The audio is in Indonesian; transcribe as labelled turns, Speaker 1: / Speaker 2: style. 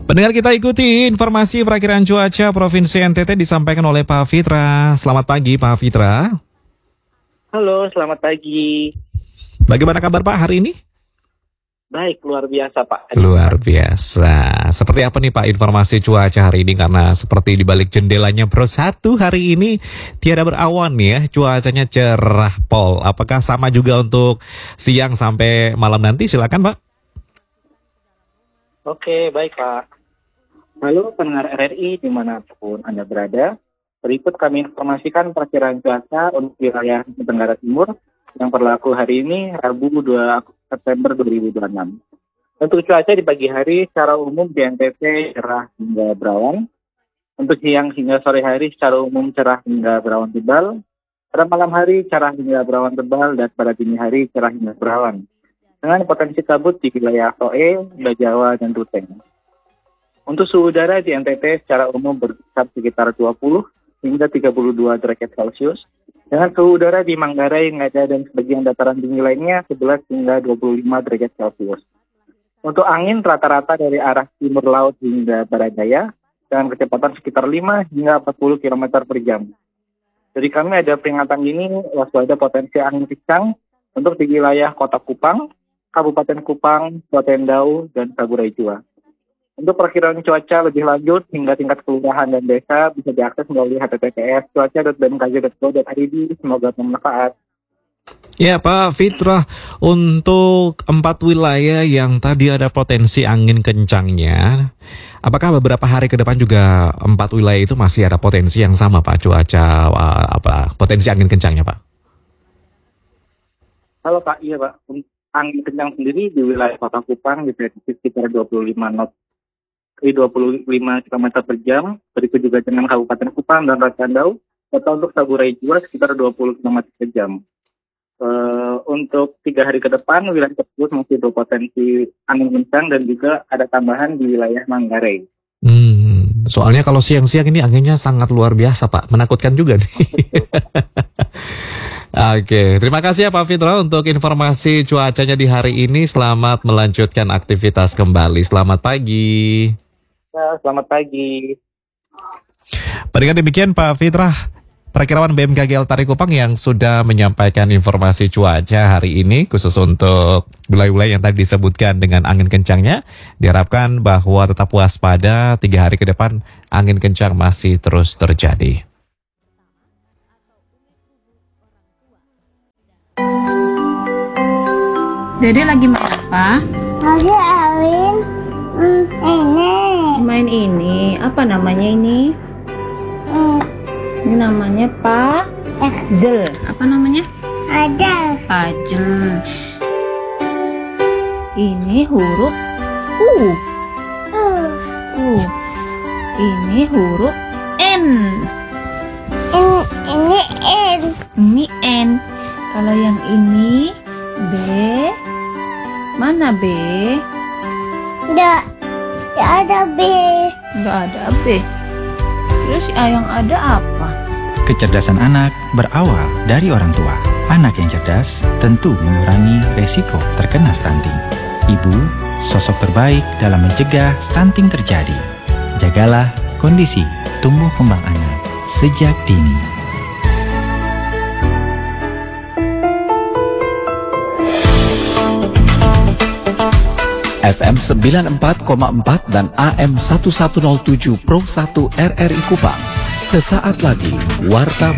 Speaker 1: Pendengar, kita ikuti informasi perakiran cuaca Provinsi NTT disampaikan oleh Pak Fitra. Selamat pagi Pak Fitra.
Speaker 2: Halo, selamat pagi.
Speaker 1: Bagaimana kabar Pak hari ini?
Speaker 2: Baik, luar biasa Pak.
Speaker 1: Luar biasa. Seperti apa nih Pak informasi cuaca hari ini? Karena seperti di balik jendelanya Pro 1 hari ini tiada berawan ya, cuacanya cerah Pol. Apakah sama juga untuk siang sampai malam nanti? Silakan Pak.
Speaker 2: Oke, baik Pak. Halo pendengar RRI dimanapun Anda berada. Berikut kami informasikan perkiraan cuaca untuk wilayah Tenggara Timur yang berlaku hari ini Rabu 2 September 2026. Untuk cuaca di pagi hari secara umum di NTT cerah hingga berawan. Untuk siang hingga sore hari secara umum cerah hingga berawan tebal. Pada malam hari cerah hingga berawan tebal dan pada dini hari cerah hingga berawan. Dengan potensi kabut di wilayah Toe, Jawa, dan Ruteng. Untuk suhu udara di NTT secara umum berkisar sekitar 20 hingga 32 derajat Celcius. Dengan suhu udara di Manggarai, Ngada, dan sebagian dataran tinggi lainnya 11 hingga 25 derajat Celcius. Untuk angin rata-rata dari arah timur laut hingga barat daya dengan kecepatan sekitar 5 hingga 40 km per jam. Jadi kami ada peringatan ini waspada potensi angin kencang untuk di wilayah Kota Kupang, Kabupaten Kupang, Rotendau, dan Saburai Jua. Untuk perkiraan cuaca lebih lanjut hingga tingkat kelurahan dan desa bisa diakses melalui https://cuaca.bmkg.go.id. Semoga bermanfaat.
Speaker 1: Ya Pak Fitra, untuk 4 wilayah yang tadi ada potensi angin kencangnya, apakah beberapa hari ke depan juga 4 wilayah itu masih ada potensi yang sama Pak, cuaca potensi angin kencangnya Pak?
Speaker 2: Halo Pak, iya Pak. Angin kencang sendiri di wilayah Kota Kupang diprediksi sekitar 25 km per jam. Berikut juga dengan Kabupaten Kupang dan Rotendau. Serta untuk Saburai Jua sekitar 20 km per jam. Untuk 3 hari ke depan, wilayah tersebut masih berpotensi angin kencang dan juga ada tambahan di wilayah Manggarai.
Speaker 1: Soalnya kalau siang-siang ini anginnya sangat luar biasa Pak, menakutkan juga nih. Oke, terima kasih ya Pak Fitra untuk informasi cuacanya di hari ini. Selamat melanjutkan aktivitas kembali. Selamat pagi.
Speaker 2: Ya, selamat pagi.
Speaker 1: Dengan demikian Pak Fitra, Perakirawan BMKG Tari Kupang yang sudah menyampaikan informasi cuaca hari ini khusus untuk wilayah-wilayah yang tadi disebutkan dengan angin kencangnya. Diharapkan bahwa tetap waspada 3 hari ke depan angin kencang masih terus terjadi.
Speaker 3: Dede lagi main apa?
Speaker 4: Lagi Alin ini.
Speaker 3: Main ini. Apa namanya ini? Ini namanya puzzle. Apa namanya?
Speaker 4: Ada.
Speaker 3: Puzzle. Ini huruf U. Ini huruf N.
Speaker 4: Ini N.
Speaker 3: Ini N. Kalau yang ini B. Mana B?
Speaker 4: Nggak ada B.
Speaker 3: Nggak ada B. Terus yang ada apa?
Speaker 5: Kecerdasan anak berawal dari orang tua. Anak yang cerdas tentu mengurangi resiko terkena stunting. Ibu, sosok terbaik dalam mencegah stunting terjadi. Jagalah kondisi tumbuh kembang anak sejak dini.
Speaker 6: FM 94,4 dan AM 1107 Pro 1 RRI Kupang. Sesaat lagi Warta